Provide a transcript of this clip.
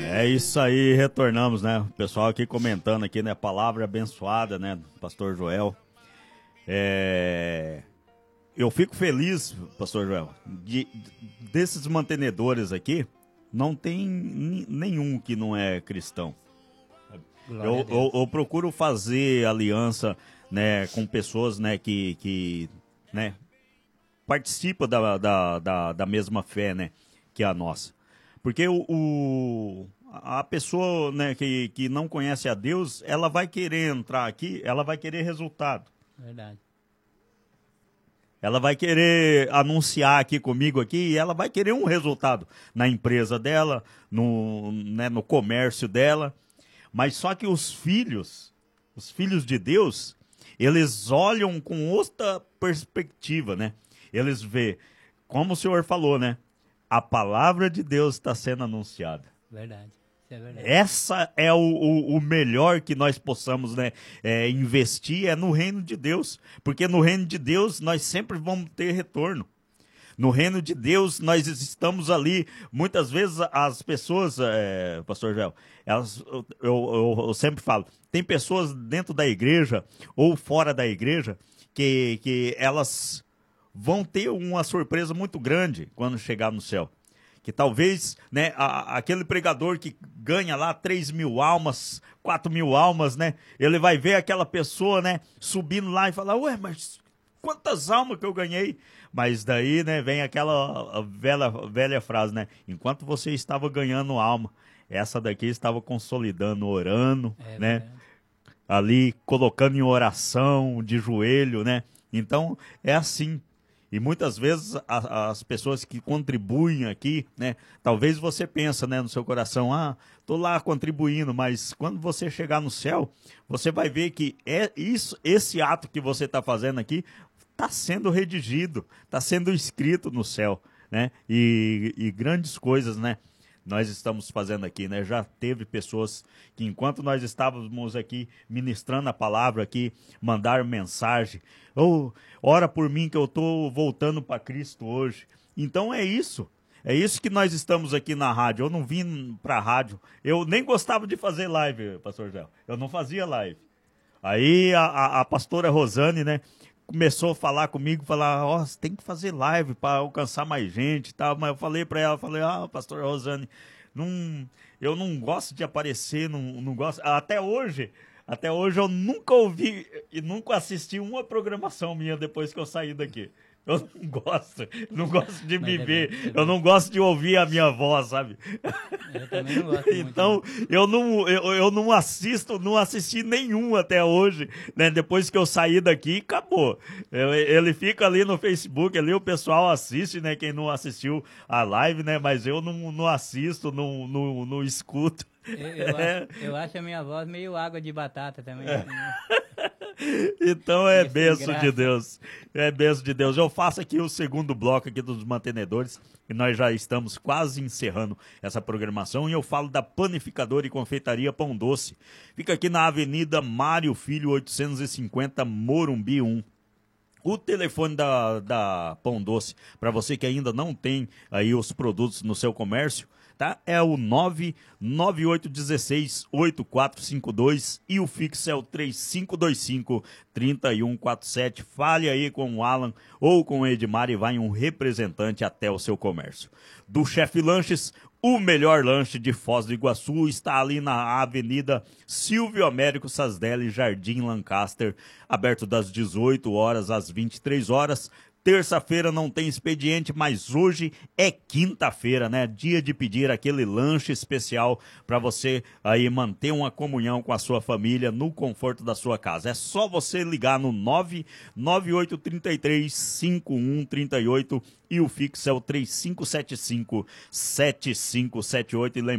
É isso aí, retornamos, né? O pessoal aqui comentando aqui, né? Palavra abençoada, né? Pastor Joel. Eu fico feliz, Pastor Joel, desses mantenedores aqui, não tem nenhum que não é cristão. Eu procuro fazer aliança, né, com pessoas, né, que né, participam da mesma fé, né, que a nossa. Porque a pessoa, né, que não conhece a Deus, ela vai querer entrar aqui, ela vai querer resultado. Verdade. Ela vai querer anunciar aqui comigo aqui e ela vai querer um resultado na empresa dela, no comércio dela. Mas só que os filhos de Deus, eles olham com outra perspectiva, né? Eles vê, como o senhor falou, né? A palavra de Deus está sendo anunciada. Verdade. Isso é verdade. Essa é o melhor que nós possamos, né, investir é no reino de Deus. Porque no reino de Deus nós sempre vamos ter retorno. No reino de Deus nós estamos ali, muitas vezes as pessoas, Pastor Joel, eu sempre falo, tem pessoas dentro da igreja ou fora da igreja que elas vão ter uma surpresa muito grande quando chegar no céu. Que talvez, né, aquele pregador que ganha lá 3.000 almas, 4.000 almas, né, ele vai ver aquela pessoa, né, subindo lá e falar, ué, mas quantas almas que eu ganhei? Mas daí, né, vem aquela velha frase, né, enquanto você estava ganhando alma, essa daqui estava consolidando, orando, né, verdade. Ali colocando em oração, de joelho, né, então é assim. E muitas vezes as pessoas que contribuem aqui, né? Talvez você pensa, né, no seu coração, tô lá contribuindo, mas quando você chegar no céu, você vai ver que esse ato que você está fazendo aqui está sendo redigido, está sendo escrito no céu, né? E grandes coisas, né? Nós estamos fazendo aqui, né? Já teve pessoas que enquanto nós estávamos aqui ministrando a palavra aqui, mandaram mensagem, ora por mim que eu estou voltando para Cristo hoje. Então é isso que nós estamos aqui na rádio. Eu não vim para a rádio, eu nem gostava de fazer live, Pastor Zé, eu não fazia live. Aí a pastora Rosane, né, começou a falar comigo, você tem que fazer live para alcançar mais gente e tal. Mas eu falei para ela, pastora Rosane, eu não gosto de aparecer, não gosto. Até hoje eu nunca ouvi e nunca assisti uma programação minha depois que eu saí daqui. Eu não gosto de me ver, eu não gosto de ouvir a minha voz, sabe? Eu também não gosto muito. Então, eu não assisti nenhum até hoje, né? Depois que eu saí daqui, acabou. Ele fica ali no Facebook, ali o pessoal assiste, né? Quem não assistiu a live, né? Mas eu não assisto, não escuto. Eu acho a minha voz meio água de batata também. Então é bênção de Deus. É bênção de Deus. Eu faço aqui o segundo bloco aqui dos mantenedores e nós já estamos quase encerrando essa programação e eu falo da Panificadora e Confeitaria Pão Doce. Fica aqui na Avenida Mário Filho 850, Morumbi 1. O telefone da Pão Doce, para você que ainda não tem aí os produtos no seu comércio, tá? É o 99816-8452 e o fixo é o 3525-3147. Fale aí com o Alan ou com o Edmar e vai um representante até o seu comércio. Do Chefe Lanches, o melhor lanche de Foz do Iguaçu está ali na Avenida Silvio Américo Sasdelli, Jardim Lancaster, aberto das 18 horas às 23 horas. Terça-feira não tem expediente, mas hoje é quinta-feira, né? Dia de pedir aquele lanche especial para você aí manter uma comunhão com a sua família no conforto da sua casa. É só você ligar no 99833-5138 e o fixo é o 3575-7578.